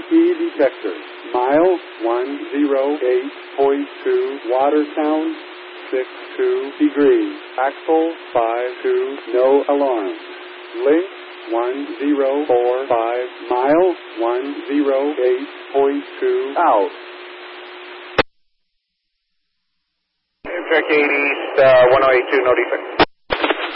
key detector. Mile 108.2, water sound 62 degrees. Axle 52, no alarm. Link 1045, mile 108.2, out. Amtrak 8 East, 1082, no defect.